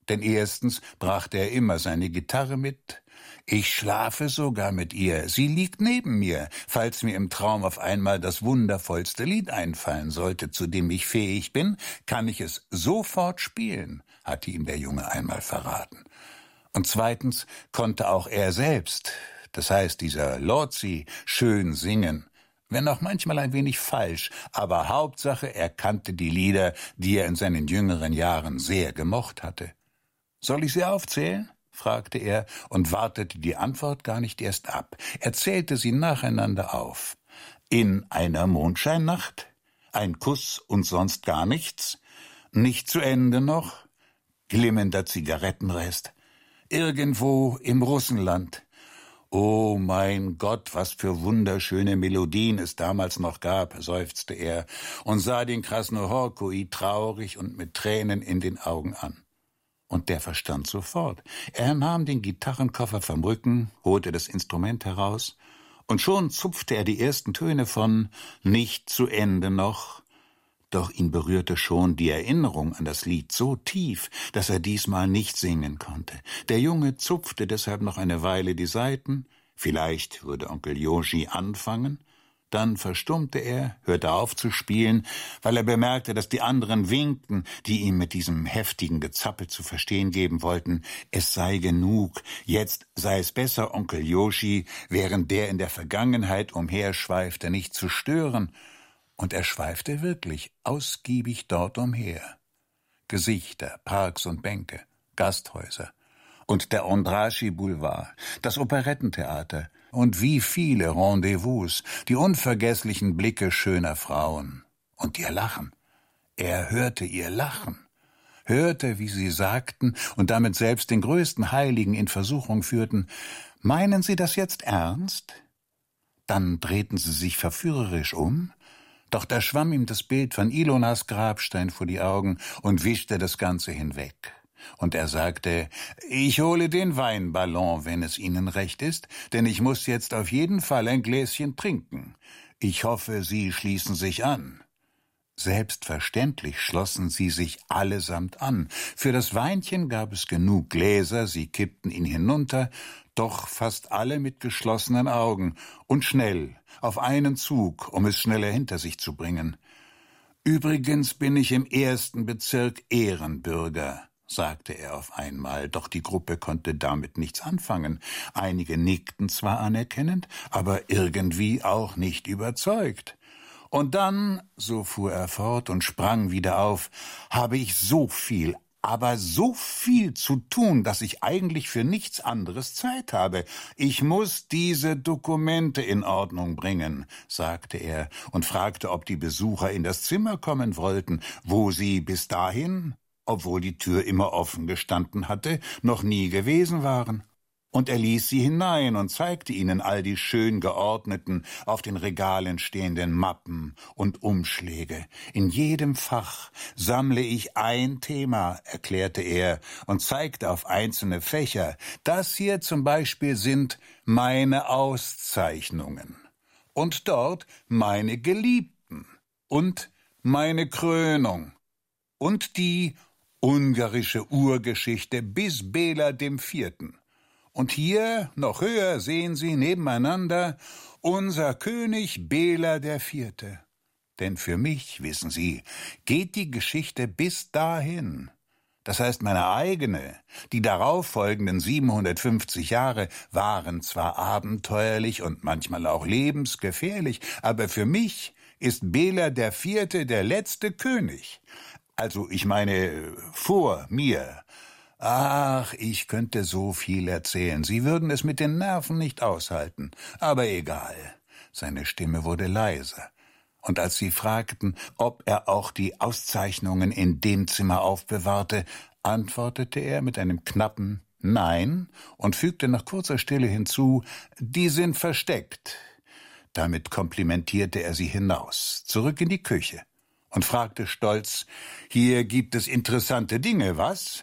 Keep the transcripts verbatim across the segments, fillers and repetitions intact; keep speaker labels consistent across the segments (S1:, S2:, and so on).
S1: Denn erstens brachte er immer seine Gitarre mit. Ich schlafe sogar mit ihr. Sie liegt neben mir, falls mir im Traum auf einmal das wundervollste Lied einfallen sollte, zu dem ich fähig bin, kann ich es sofort spielen, hatte ihm der Junge einmal verraten. Und zweitens konnte auch er selbst, das heißt dieser Lorzi, schön singen, wenn auch manchmal ein wenig falsch, aber Hauptsache, er kannte die Lieder, die er in seinen jüngeren Jahren sehr gemocht hatte. »Soll ich sie aufzählen?« fragte er und wartete die Antwort gar nicht erst ab. Er zählte sie nacheinander auf. »In einer Mondscheinnacht«, »Ein Kuss und sonst gar nichts«, »Nicht zu Ende noch«, »Glimmender Zigarettenrest«, »Irgendwo im Russenland«. »Oh mein Gott, was für wunderschöne Melodien es damals noch gab«, seufzte er und sah den Krasnohorkui traurig und mit Tränen in den Augen an. Und der verstand sofort. Er nahm den Gitarrenkoffer vom Rücken, holte das Instrument heraus, und schon zupfte er die ersten Töne von »Nicht zu Ende noch«. Doch ihn berührte schon die Erinnerung an das Lied so tief, dass er diesmal nicht singen konnte. Der Junge zupfte deshalb noch eine Weile die Saiten, vielleicht würde Onkel Joshi anfangen, dann verstummte er, hörte auf zu spielen, weil er bemerkte, dass die anderen winkten, die ihm mit diesem heftigen Gezappel zu verstehen geben wollten, es sei genug, jetzt sei es besser, Onkel Joshi, während der in der Vergangenheit umherschweifte, nicht zu stören. Und er schweifte wirklich ausgiebig dort umher. Gesichter, Parks und Bänke, Gasthäuser und der Ondraschi Boulevard, das Operettentheater und wie viele Rendezvous, die unvergesslichen Blicke schöner Frauen und ihr Lachen. Er hörte ihr Lachen, hörte, wie sie sagten und damit selbst den größten Heiligen in Versuchung führten, »Meinen Sie das jetzt ernst?« Dann drehten sie sich verführerisch um, doch da schwamm ihm das Bild von Ilonas Grabstein vor die Augen und wischte das Ganze hinweg. Und er sagte, »Ich hole den Weinballon, wenn es Ihnen recht ist, denn ich muss jetzt auf jeden Fall ein Gläschen trinken. Ich hoffe, Sie schließen sich an.« Selbstverständlich schlossen sie sich allesamt an. Für das Weinchen gab es genug Gläser, sie kippten ihn hinunter, doch fast alle mit geschlossenen Augen und schnell, auf einen Zug, um es schneller hinter sich zu bringen. »Übrigens bin ich im ersten Bezirk Ehrenbürger«, sagte er auf einmal, doch die Gruppe konnte damit nichts anfangen. Einige nickten zwar anerkennend, aber irgendwie auch nicht überzeugt. Und dann, so fuhr er fort und sprang wieder auf, habe ich so viel, aber so viel zu tun, dass ich eigentlich für nichts anderes Zeit habe. Ich muss diese Dokumente in Ordnung bringen, sagte er und fragte, ob die Besucher in das Zimmer kommen wollten, wo sie bis dahin, obwohl die Tür immer offen gestanden hatte, noch nie gewesen waren. Und er ließ sie hinein und zeigte ihnen all die schön geordneten, auf den Regalen stehenden Mappen und Umschläge. In jedem Fach sammle ich ein Thema, erklärte er und zeigte auf einzelne Fächer. Das hier zum Beispiel sind meine Auszeichnungen und dort meine Geliebten und meine Krönung und die ungarische Urgeschichte bis Bela dem Vierten. Und hier, noch höher, sehen Sie nebeneinander unser König Bela der Vierte. Denn für mich, wissen Sie, geht die Geschichte bis dahin. Das heißt, meine eigene, die darauf folgenden siebenhundertfünfzig Jahre waren zwar abenteuerlich und manchmal auch lebensgefährlich, aber für mich ist Bela der Vierte der letzte König. Also ich meine, vor mir. Ach, ich könnte so viel erzählen. Sie würden es mit den Nerven nicht aushalten. Aber egal. Seine Stimme wurde leiser. Und als sie fragten, ob er auch die Auszeichnungen in dem Zimmer aufbewahrte, antwortete er mit einem knappen Nein und fügte nach kurzer Stille hinzu, die sind versteckt. Damit komplimentierte er sie hinaus, zurück in die Küche und fragte stolz, hier gibt es interessante Dinge, was?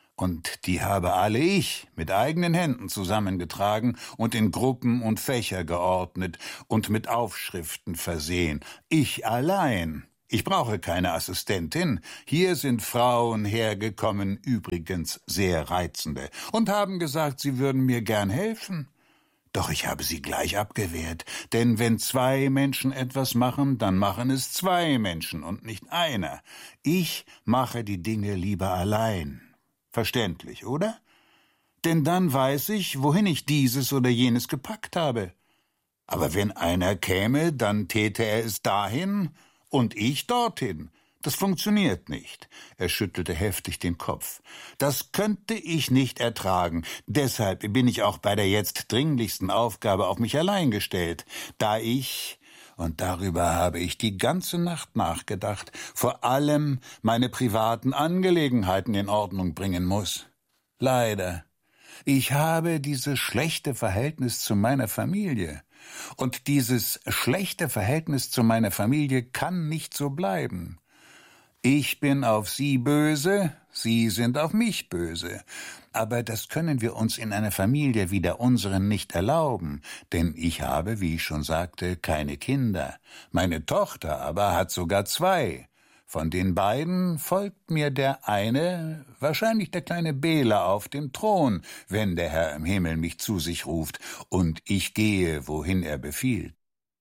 S1: Und die habe alle ich mit eigenen Händen zusammengetragen und in Gruppen und Fächer geordnet und mit Aufschriften versehen. Ich allein. Ich brauche keine Assistentin. Hier sind Frauen hergekommen, übrigens sehr reizende, und haben gesagt, sie würden mir gern helfen. Doch ich habe sie gleich abgewehrt, denn wenn zwei Menschen etwas machen, dann machen es zwei Menschen und nicht einer. Ich mache die Dinge lieber allein. Verständlich, oder? Denn dann weiß ich, wohin ich dieses oder jenes gepackt habe. Aber wenn einer käme, dann täte er es dahin und ich dorthin. Das funktioniert nicht. Er schüttelte heftig den Kopf. Das könnte ich nicht ertragen. Deshalb bin ich auch bei der jetzt dringlichsten Aufgabe auf mich allein gestellt, da ich, und darüber habe ich die ganze Nacht nachgedacht, vor allem meine privaten Angelegenheiten in Ordnung bringen muss. Leider. Ich habe dieses schlechte Verhältnis zu meiner Familie. Und dieses schlechte Verhältnis zu meiner Familie kann nicht so bleiben. Ich bin auf Sie böse, Sie sind auf mich böse. Aber das können wir uns in einer Familie wie der unseren nicht erlauben, denn ich habe, wie ich schon sagte, keine Kinder. Meine Tochter aber hat sogar zwei. Von den beiden folgt mir der eine, wahrscheinlich der kleine Bela auf dem Thron, wenn der Herr im Himmel mich zu sich ruft, und ich gehe, wohin er befiehlt.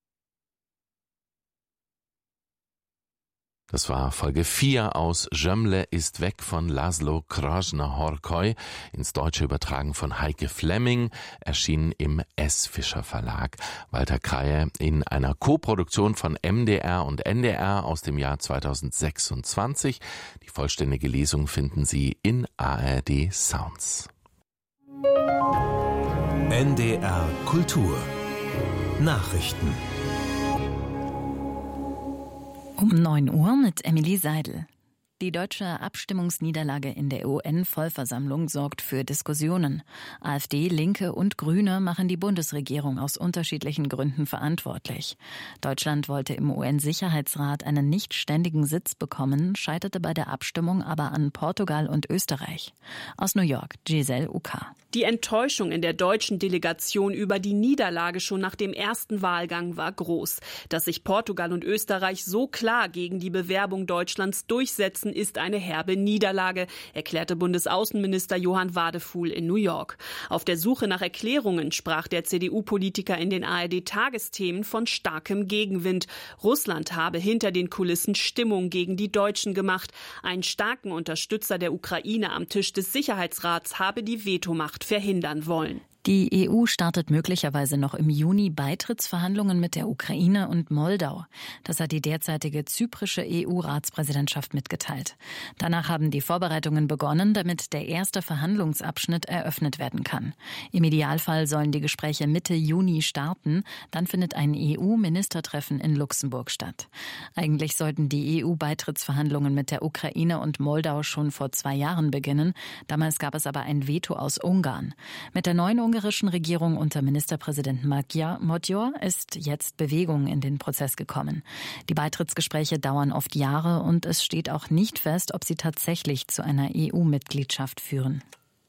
S2: Das war Folge vier aus Jömle ist weg von Laszlo Krasznahorkai, ins Deutsche übertragen von Heike Flemming, erschienen im S. Fischer Verlag. Walter Kraie in einer Koproduktion von M D R und N D R aus dem Jahr zweitausendsechsundzwanzig. Die vollständige Lesung finden Sie in A R D Sounds.
S3: N D R Kultur Nachrichten
S4: Um neun Uhr mit Emily Seidel. Die deutsche Abstimmungsniederlage in der U N-Vollversammlung sorgt für Diskussionen. AfD, Linke und Grüne machen die Bundesregierung aus unterschiedlichen Gründen verantwortlich. Deutschland wollte im U N-Sicherheitsrat einen nicht ständigen Sitz bekommen, scheiterte bei der Abstimmung aber an Portugal und Österreich. Aus New York, Giselle Uka.
S5: Die Enttäuschung in der deutschen Delegation über die Niederlage schon nach dem ersten Wahlgang war groß. Dass sich Portugal und Österreich so klar gegen die Bewerbung Deutschlands durchsetzen, ist eine herbe Niederlage, erklärte Bundesaußenminister Johann Wadefuhl in New York. Auf der Suche nach Erklärungen sprach der C D U-Politiker in den A R D-Tagesthemen von starkem Gegenwind. Russland habe hinter den Kulissen Stimmung gegen die Deutschen gemacht. Einen starken Unterstützer der Ukraine am Tisch des Sicherheitsrats habe die Vetomacht verhindern wollen.
S4: Die E U startet möglicherweise noch im Juni Beitrittsverhandlungen mit der Ukraine und Moldau. Das hat die derzeitige zyprische E U-Ratspräsidentschaft mitgeteilt. Danach haben die Vorbereitungen begonnen, damit der erste Verhandlungsabschnitt eröffnet werden kann. Im Idealfall sollen die Gespräche Mitte Juni starten. Dann findet ein E U-Ministertreffen in Luxemburg statt. Eigentlich sollten die E U-Beitrittsverhandlungen mit der Ukraine und Moldau schon vor zwei Jahren beginnen. Damals gab es aber ein Veto aus Ungarn. Mit der neuen ungarischen Regierung unter Ministerpräsident Magyar ist jetzt Bewegung in den Prozess gekommen. Die Beitrittsgespräche dauern oft Jahre und es steht auch nicht fest, ob sie tatsächlich zu einer E U-Mitgliedschaft führen.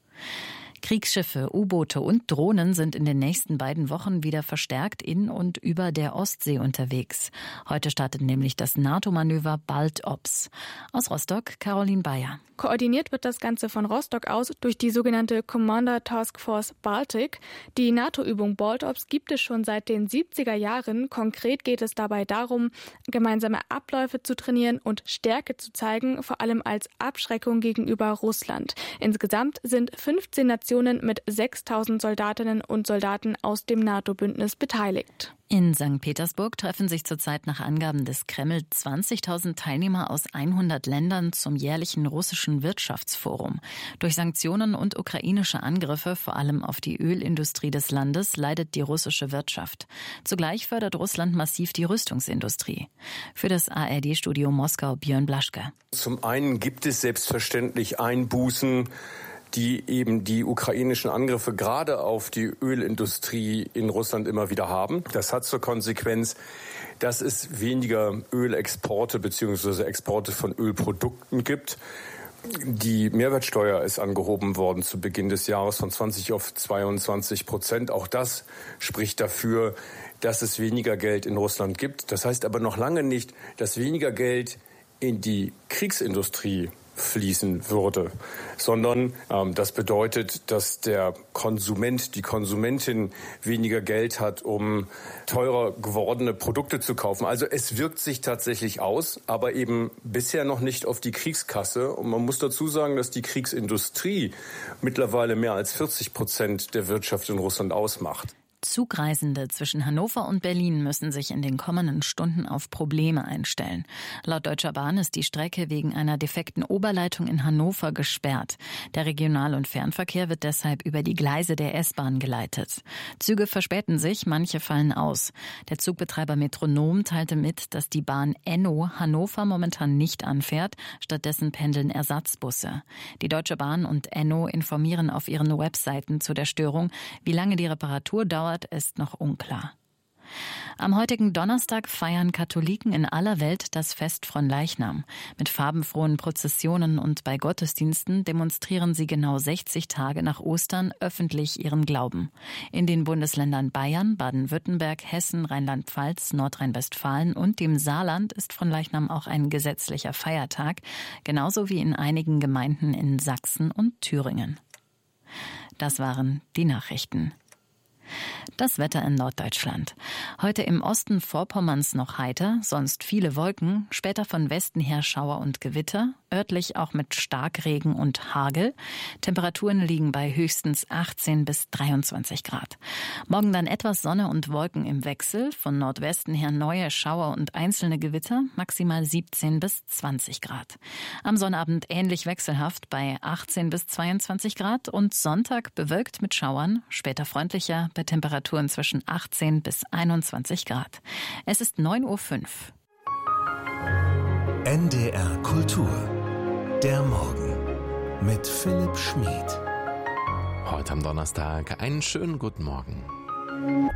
S4: Kriegsschiffe, U-Boote und Drohnen sind in den nächsten beiden Wochen wieder verstärkt in und über der Ostsee unterwegs. Heute startet nämlich das NATO-Manöver BALTOPS. Aus Rostock, Caroline Bayer.
S6: Koordiniert wird das Ganze von Rostock aus durch die sogenannte Commander Task Force Baltic. Die NATO-Übung BALTOPS gibt es schon seit den siebziger Jahren. Konkret geht es dabei darum, gemeinsame Abläufe zu trainieren und Stärke zu zeigen, vor allem als Abschreckung gegenüber Russland. Insgesamt sind fünfzehn Nationen mit sechstausend Soldatinnen und Soldaten aus dem NATO-Bündnis beteiligt.
S4: In Sankt Petersburg treffen sich zurzeit nach Angaben des Kreml zwanzigtausend Teilnehmer aus hundert Ländern zum jährlichen russischen Wirtschaftsforum. Durch Sanktionen und ukrainische Angriffe, vor allem auf die Ölindustrie des Landes, leidet die russische Wirtschaft. Zugleich fördert Russland massiv die Rüstungsindustrie. Für das A R D-Studio Moskau Björn Blaschke.
S7: Zum einen gibt es selbstverständlich Einbußen, die eben die ukrainischen Angriffe gerade auf die Ölindustrie in Russland immer wieder haben. Das hat zur Konsequenz, dass es weniger Ölexporte bzw. Exporte von Ölprodukten gibt. Die Mehrwertsteuer ist angehoben worden zu Beginn des Jahres von zwanzig auf zweiundzwanzig Prozent. Auch das spricht dafür, dass es weniger Geld in Russland gibt. Das heißt aber noch lange nicht, dass weniger Geld in die Kriegsindustrie fließen würde, sondern ähm, das bedeutet, dass der Konsument, die Konsumentin weniger Geld hat, um teurer gewordene Produkte zu kaufen. Also es wirkt sich tatsächlich aus, aber eben bisher noch nicht auf die Kriegskasse. Und man muss dazu sagen, dass die Kriegsindustrie mittlerweile mehr als vierzig Prozent der Wirtschaft in Russland ausmacht.
S4: Zugreisende zwischen Hannover und Berlin müssen sich in den kommenden Stunden auf Probleme einstellen. Laut Deutscher Bahn ist die Strecke wegen einer defekten Oberleitung in Hannover gesperrt. Der Regional- und Fernverkehr wird deshalb über die Gleise der S-Bahn geleitet. Züge verspäten sich, manche fallen aus. Der Zugbetreiber Metronom teilte mit, dass die Bahn Enno Hannover momentan nicht anfährt, stattdessen pendeln Ersatzbusse. Die Deutsche Bahn und Enno informieren auf ihren Webseiten zu der Störung. Wie lange die Reparatur dauert, ist noch unklar. Am heutigen Donnerstag feiern Katholiken in aller Welt das Fest Fronleichnam. Mit farbenfrohen Prozessionen und bei Gottesdiensten demonstrieren sie genau sechzig Tage nach Ostern öffentlich ihren Glauben. In den Bundesländern Bayern, Baden-Württemberg, Hessen, Rheinland-Pfalz, Nordrhein-Westfalen und dem Saarland ist Fronleichnam auch ein gesetzlicher Feiertag, genauso wie in einigen Gemeinden in Sachsen und Thüringen. Das waren die Nachrichten. Das Wetter in Norddeutschland. Heute im Osten Vorpommerns noch heiter, sonst viele Wolken, später von Westen her Schauer und Gewitter, örtlich auch mit Starkregen und Hagel. Temperaturen liegen bei höchstens achtzehn bis dreiundzwanzig Grad. Morgen dann etwas Sonne und Wolken im Wechsel, von Nordwesten her neue Schauer und einzelne Gewitter, maximal siebzehn bis zwanzig Grad. Am Sonnabend ähnlich wechselhaft bei achtzehn bis zweiundzwanzig Grad und Sonntag bewölkt mit Schauern, später freundlicher bei Temperaturen zwischen achtzehn bis einundzwanzig Grad. Es ist neun Uhr fünf.
S3: N D R Kultur. Der Morgen mit Philipp Schmid.
S2: Heute am Donnerstag einen schönen guten Morgen.